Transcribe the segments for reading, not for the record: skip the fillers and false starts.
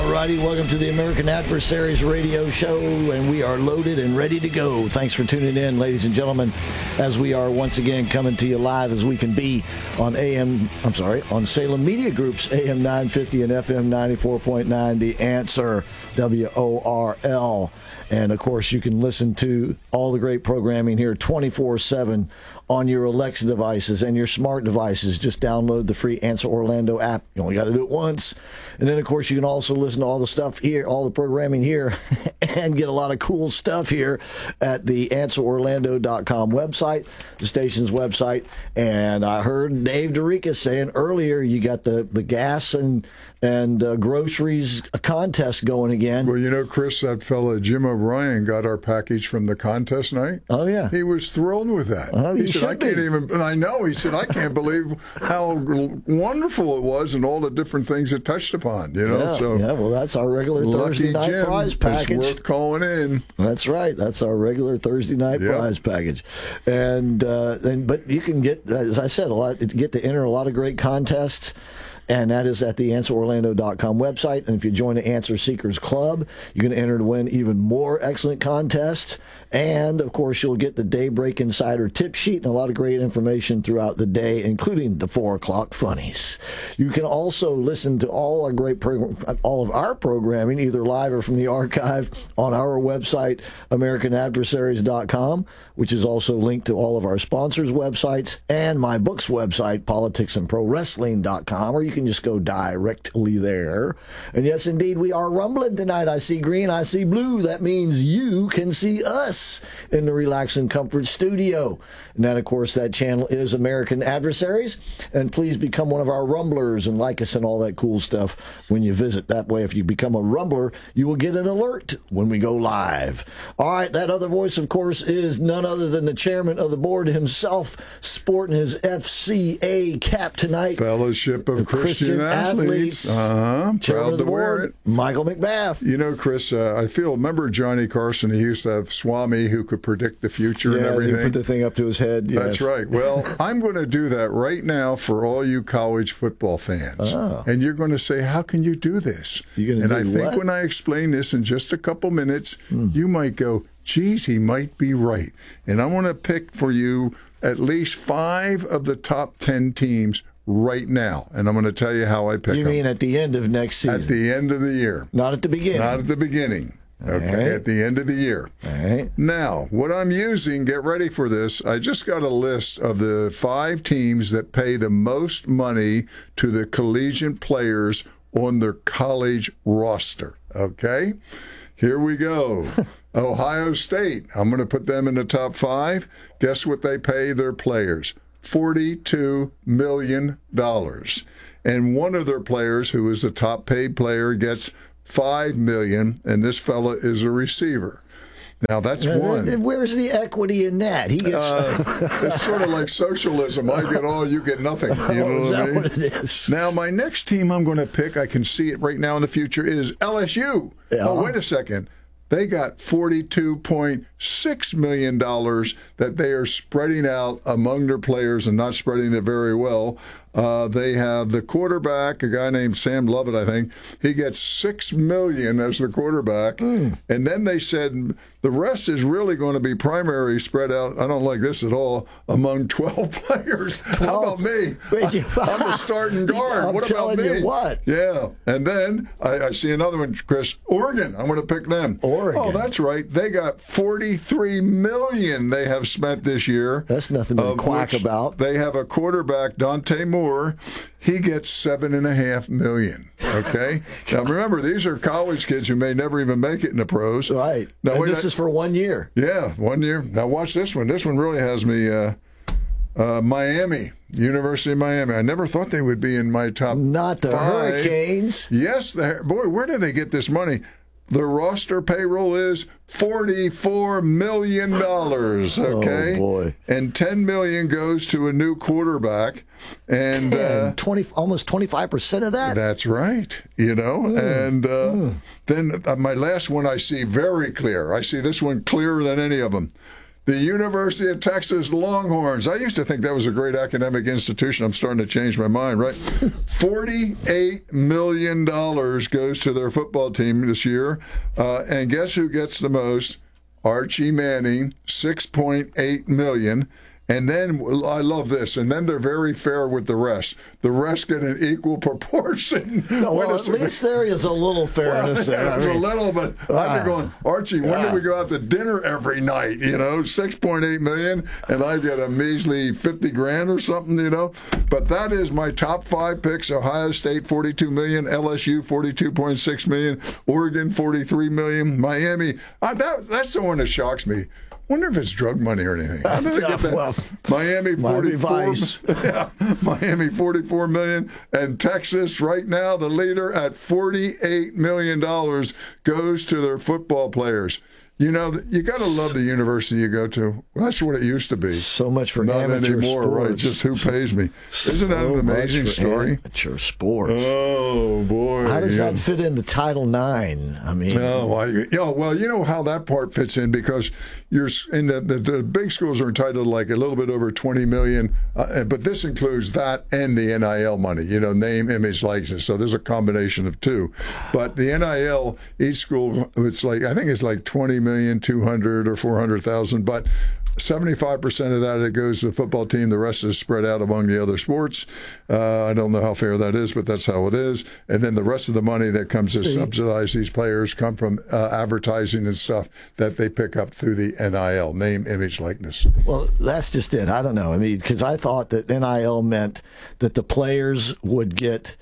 righty, welcome to the American Adversaries radio show, and we are loaded and ready to go. Thanks for tuning in, ladies and gentlemen, as we are once again coming to you live as we can be on on Salem Media Group's AM 950 and FM 94.9, The Answer, WORL. And, of course, you can listen to all the great programming here 24/7 on your Alexa devices and your smart devices. Just download the free Answer Orlando app. You only got to do it once. And then, of course, you can also listen to all the stuff here, all the programming here, and get a lot of cool stuff here at the AnswerOrlando.com website, the station's website. And I heard Dave DeRica saying earlier you got the gas and groceries contest going again. Well, you know, Chris, that fella Jim O'Brien got our package from the contest night. Oh, yeah. He was thrilled with that. He said, I can't even, and I know, he said, I can't believe how wonderful it was and all the different things it touched upon, you know. Yeah, well, that's our regular Thursday night Jim, prize package. It's worth calling in. That's right. That's our regular Thursday night prize package. But you can get, as I said, get to enter a lot of great contests. And that is at the AnswerOrlando.com website. And if you join the Answer Seekers Club, you can enter to win even more excellent contests. And, of course, you'll get the Daybreak Insider tip sheet and a lot of great information throughout the day, including the 4 o'clock funnies. You can also listen to all of our programming, either live or from the archive, on our website, AmericanAdversaries.com, which is also linked to all of our sponsors' websites, and my book's website, PoliticsandProWrestling.com, or you can just go directly there. And yes, indeed, we are rumbling tonight. I see green, I see blue. That means you can see us in the Relax and Comfort studio. And then, of course, that channel is American Adversaries. And please become one of our rumblers and like us and all that cool stuff when you visit. That way, if you become a rumbler, you will get an alert when we go live. All right, that other voice, of course, is none other than the chairman of the board himself, sporting his FCA cap tonight. Fellowship of Christian Athletes. Proud to wear it. Michael McBath. You know, Chris, remember Johnny Carson? He used to have Swami who could predict the future and everything. Yeah, put the thing up to his head. Yes. That's right. Well, I'm going to do that right now for all you college football fans. Oh. And you're going to say, how can you do this? And I think when I explain this in just a couple minutes, you might go, geez, he might be right. And I want to pick for you at least 5 of the top 10 teams right now. And I'm going to tell you how I pick them. You mean at the end of next season? At the end of the year. Not at the beginning? Not at the beginning. Okay, at the end of the year. All right. Now, what I'm using, get ready for this, I just got a list of the 5 teams that pay the most money to the collegiate players on their college roster. Okay? Here we go. Ohio State, I'm going to put them in the top 5. Guess what they pay their players? $42 million. And one of their players, who is the top paid player, gets $5 million, and this fella is a receiver. Now, that's one. Where's the equity in that? He gets. It's sort of like socialism. I get all, you get nothing. You know is what I that mean? what it is? Now, my next team I'm going to pick, I can see it right now in the future, is LSU. Yeah. Oh, wait a second. They got $42.6 million that they are spreading out among their players and not spreading it very well. They have the quarterback, a guy named Sam Lovett, I think. He gets $6 million as the quarterback. And then they said the rest is really going to be primary spread out. I don't like this at all. Among 12 players. 12? How about me? I'm the starting guard. What about me? You what? Yeah. And then I see another one, Chris. Oregon. I'm going to pick them. Oregon. Oh, that's right. They got $43 million they have spent this year. That's nothing to quack about. They have a quarterback, Dante Moore. He gets $7.5 million. Okay. Now remember, these are college kids who may never even make it in the pros. Right. Now, this is for 1 year. Yeah, 1 year. Now watch this one. This one really has me. Miami, University of Miami. I never thought they would be in my top. Not the 5. Hurricanes. Yes, boy. Where did they get this money? The roster payroll is $44 million, okay? Oh, boy. And $10 million goes to a new quarterback. And 20, almost 25% of that? That's right, you know. And then my last one I see very clear. I see this one clearer than any of them. the University of Texas Longhorns. I used to think that was a great academic institution. I'm starting to change my mind, right? $48 million goes to their football team this year. And guess who gets the most? Archie Manning, $6.8 million. And then, I love this, and then they're very fair with the rest. The rest get an equal proportion. No, well, at least there is a little fairness there. There's a little, but I've been going, Archie, when do we go out to dinner every night? You know, $6.8 million, and I get a measly $50,000 or something, you know. But that is my top 5 picks. Ohio State, $42 million. LSU, $42.6 million. Oregon, $43 million. Miami, that's the one that shocks me. Wonder if it's drug money or anything. How do they get that? Well, Miami, Miami, $44 million, and Texas right now the leader at $48 million goes to their football players. You know, you got to love the university you go to. That's what it used to be. So much for not amateur anymore, sports. Right? Just who pays me? Isn't that an amazing story? Amateur sports. Oh boy! How does that fit into Title IX? I mean, well, you know how that part fits in because you're in the big schools are entitled to like a little bit over $20 million, but this includes that and the NIL money. You know, name, image, likeness. So there's a combination of two. But the NIL, each school, it's like I think it's like $20,200,000 or $400,000, but 75% of that it goes to the football team. The rest is spread out among the other sports. I don't know how fair that is, but that's how it is. And then the rest of the money that comes to subsidize these players come from advertising and stuff that they pick up through the NIL, name, image, likeness. Well, that's just it. I don't know. I mean, because I thought that NIL meant that the players would get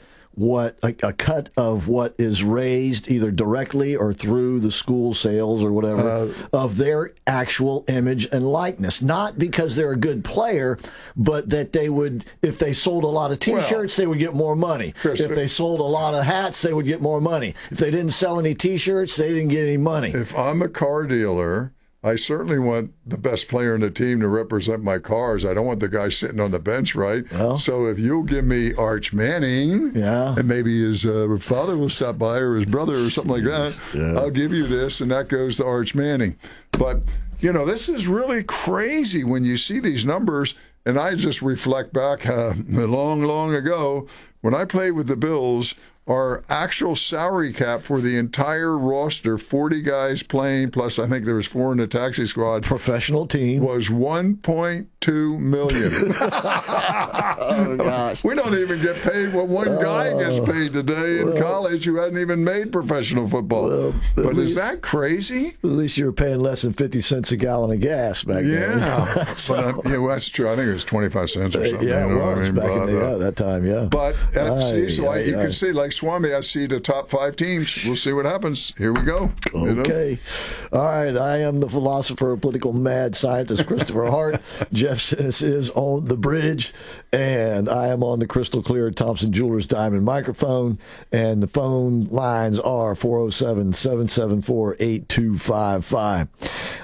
a cut of what is raised either directly or through the school sales or whatever of their actual image and likeness. Not because they're a good player, but that they would, if they sold a lot of T-shirts, they would get more money. Chris, if they sold a lot of hats, they would get more money. If they didn't sell any T-shirts, they didn't get any money. If I'm a car dealer, I certainly want the best player in the team to represent my cars. I don't want the guy sitting on the bench, right? Well, so if you'll give me Arch Manning, and maybe his father will stop by or his brother or something like that, I'll give you this, and that goes to Arch Manning. But, you know, this is really crazy when you see these numbers, and I just reflect back long, long ago when I played with the Bills. Our actual salary cap for the entire roster, 40 guys playing, plus I think there was 4 in the taxi squad. Professional team. Was $1.2 million. Oh, gosh. We don't even get paid what one guy gets paid today in college who hadn't even made professional football. Well, but is that crazy? At least you were paying less than 50 cents a gallon of gas back then. Yeah. But that's true. I think it was 25 cents or something. Yeah, it was I mean? back in that time, yeah. But you can see, like Swami, I see the top 5 teams. We'll see what happens. Here we go. Okay. All right. I am the philosopher, political mad scientist, Christopher Hart. Jeff Sinis is on the bridge, and I am on the crystal clear Thompson Jewelers Diamond microphone, and the phone lines are 407-774-8255.